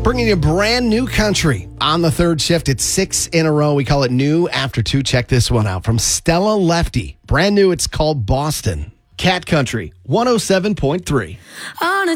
Bringing you brand new country on the third shift. It's 6 in a row. We call it New After 2. Check this one out from Stella Lefty. Brand new. It's called Boston. Cat Country 107.3. On a